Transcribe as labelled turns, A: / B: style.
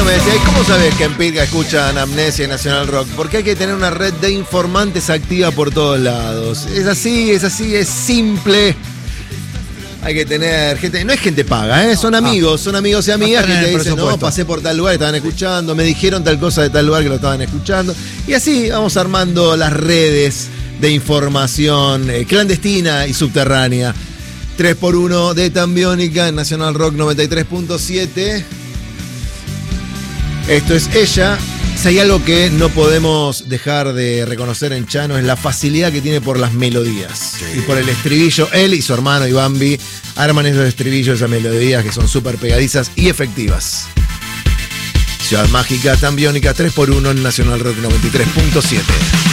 A: me decía, ¿y cómo sabes que en Pirca escuchan Amnesia y Nacional Rock? Porque hay que tener una red de informantes activa por todos lados. Es así, es simple. Hay que tener gente, no es gente paga, son amigos y amigas que te dicen, no, pasé por tal lugar, estaban escuchando, me dijeron tal cosa de tal lugar que lo estaban escuchando. Y así vamos armando las redes de información clandestina y subterránea. 3x1 de Tambiónica en Nacional Rock 93.7. Esto es ella. Si hay algo que no podemos dejar de reconocer en Chano es la facilidad que tiene por las melodías. Sí. Y por el estribillo. Él y su hermano Ivambi arman esos estribillos, esas melodías que son súper pegadizas y efectivas. Ciudad Mágica, Tambiónica, 3x1 en Nacional Rock 93.7.